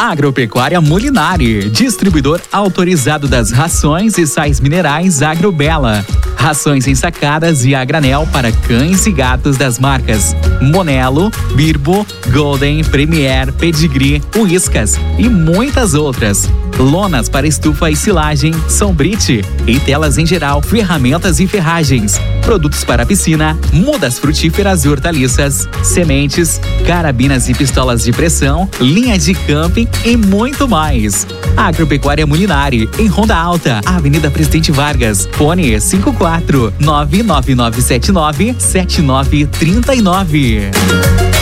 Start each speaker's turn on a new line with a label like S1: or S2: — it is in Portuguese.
S1: Agropecuária Molinari, distribuidor autorizado das rações e sais minerais Agrobela. Rações ensacadas e a granel para cães e gatos das marcas Monelo, Birbo, Golden, Premier, Pedigree, Whiskas e muitas outras. Lonas para estufa e silagem, Sombrite e telas em geral, ferramentas e ferragens. Produtos para piscina, mudas frutíferas e hortaliças, sementes, carabinas e pistolas de pressão, linha de camping e muito mais. Agropecuária Molinari, em Ronda Alta, Avenida Presidente Vargas, fone 54 99979 7939.